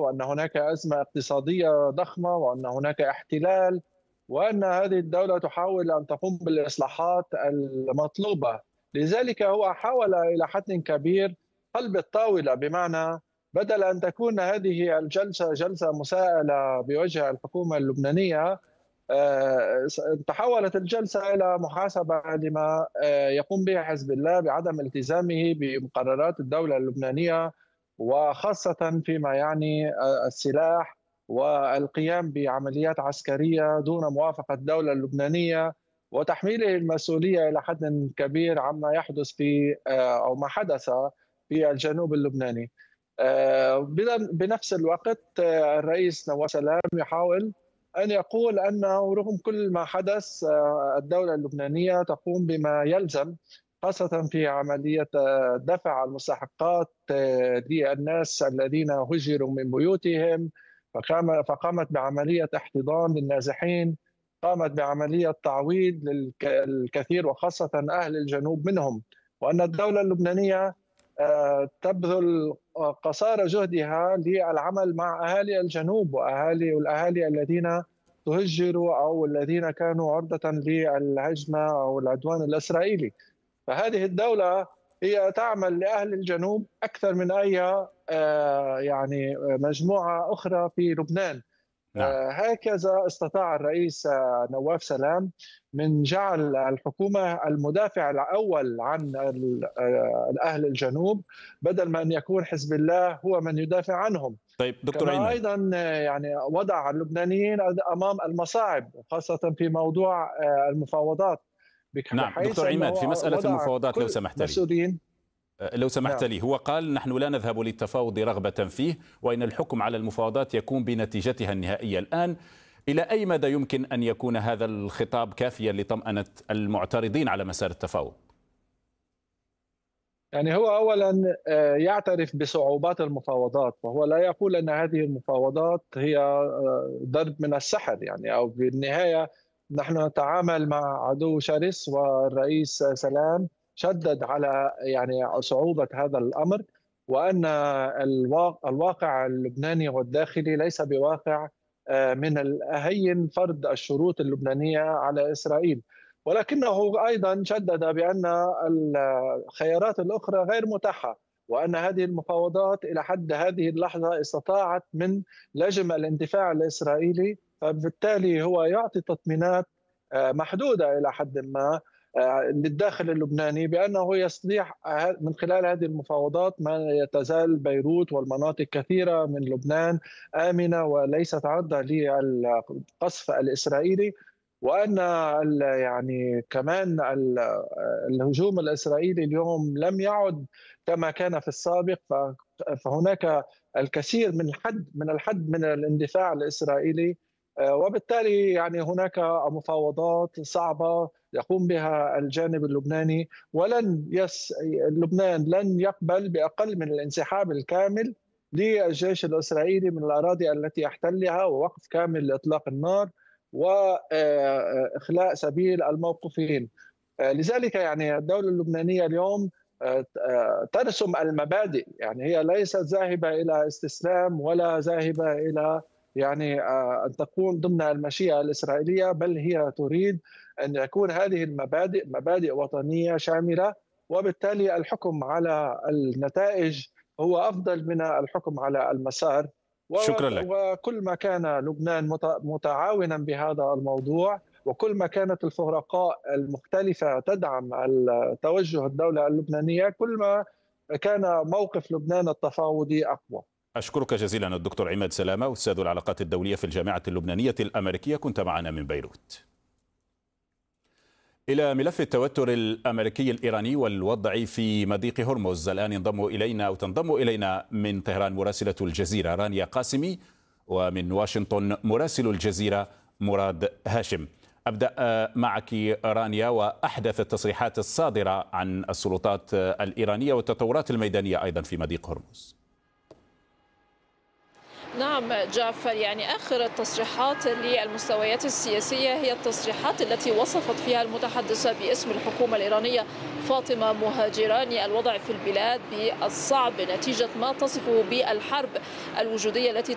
وأن هناك أزمة اقتصادية ضخمة وأن هناك احتلال، وأن هذه الدولة تحاول أن تقوم بالإصلاحات المطلوبة. لذلك هو حاول إلى حد كبير قلب الطاولة، بمعنى بدل أن تكون هذه الجلسة جلسة مساءلة بوجه الحكومة اللبنانية، تحولت الجلسة إلى محاسبة لما يقوم به حزب الله بعدم التزامه بمقررات الدولة اللبنانية، وخاصة فيما يعني السلاح والقيام بعمليات عسكرية دون موافقة الدولة اللبنانية، وتحميله المسؤولية إلى حد كبير عما يحدث في أو ما حدث في الجنوب اللبناني. بنفس الوقت الرئيس نواف سلام يحاول أن يقول أنه رغم كل ما حدث الدولة اللبنانية تقوم بما يلزم، خاصة في عملية دفع المستحقات للناس الذين هجروا من بيوتهم، فقامت بعملية احتضان للنازحين، قامت بعملية تعويض للكثير وخاصة أهل الجنوب منهم، وأن الدولة اللبنانية تبذل قصارى جهدها للعمل مع أهالي الجنوب والأهالي الذين تهجروا أو الذين كانوا عرضة للهجمة أو العدوان الإسرائيلي. فهذه الدولة هي تعمل لأهل الجنوب أكثر من أي يعني مجموعة أخرى في لبنان. نعم. هكذا استطاع الرئيس نواف سلام من جعل الحكومة المدافع الأول عن أهل الجنوب، بدل ما أن يكون حزب الله هو من يدافع عنهم. طيب دكتور كما عماد، أيضا يعني وضع اللبنانيين أمام المصاعب، خاصة في موضوع المفاوضات، نعم بحيث دكتور عماد، في أنه مسألة وضع المفاوضات لو كل سمحت لي، مسؤولين. نعم. هو قال نحن لا نذهب للتفاوض رغبة فيه، وإن الحكم على المفاوضات يكون بنتيجتها النهائية. الآن إلى أي مدى يمكن أن يكون هذا الخطاب كافيا لطمأنة المعترضين على مسار التفاوض؟ يعني هو أولا يعترف بصعوبات المفاوضات، وهو لا يقول أن هذه المفاوضات هي ضرب من السحر، يعني أو بالنهاية نحن نتعامل مع عدو شرس، والرئيس سلام شدد على يعني صعوبة هذا الأمر، وأن الواقع اللبناني والداخلي ليس بواقع من الهين فرض الشروط اللبنانية على إسرائيل، ولكنه أيضا شدد بأن الخيارات الأخرى غير متاحة، وأن هذه المفاوضات إلى حد هذه اللحظة استطاعت من لجم الاندفاع الإسرائيلي، فبالتالي هو يعطي تطمينات محدودة إلى حد ما للداخل اللبناني بأنه يستطيع من خلال هذه المفاوضات ما يتزال بيروت والمناطق كثيرة من لبنان آمنة وليست عرضة للقصف الإسرائيلي، وأن يعني كمان الهجوم الإسرائيلي اليوم لم يعد كما كان في السابق، فهناك الكثير من الاندفاع الإسرائيلي، وبالتالي يعني هناك مفاوضات صعبة يقوم بها الجانب اللبناني، لبنان لن يقبل بأقل من الانسحاب الكامل للجيش الإسرائيلي من الأراضي التي يحتلها، ووقف كامل لإطلاق النار وإخلاء سبيل الموقوفين. لذلك يعني الدولة اللبنانية اليوم ترسم المبادئ، يعني هي ليست ذاهبة إلى استسلام ولا ذاهبة إلى يعني أن تكون ضمن المشيئة الإسرائيلية، بل هي تريد أن يكون هذه المبادئ مبادئ وطنية شاملة، وبالتالي الحكم على النتائج هو أفضل من الحكم على المسار. شكرا لك. وكل ما كان لبنان متعاونا بهذا الموضوع، وكل ما كانت الفرقاء المختلفة تدعم توجه الدولة اللبنانية، كل ما كان موقف لبنان التفاوضي أقوى. أشكرك جزيلا الدكتور عماد سلامة، أستاذ العلاقات الدولية في الجامعة اللبنانية الأمريكية، كنت معنا من بيروت. إلى ملف التوتر الأمريكي الإيراني والوضع في مضيق هرمز، الآن تنضم إلينا من طهران مراسلة الجزيرة رانيا قاسمي، ومن واشنطن مراسل الجزيرة مراد هاشم. أبدأ معك رانيا، وأحدث التصريحات الصادرة عن السلطات الإيرانية والتطورات الميدانية أيضا في مضيق هرمز. نعم جعفر، يعني آخر التصريحات للمستويات السياسية هي التصريحات التي وصفت فيها المتحدثة باسم الحكومة الإيرانية فاطمة مهاجراني الوضع في البلاد بالصعب نتيجة ما تصفه بالحرب الوجودية التي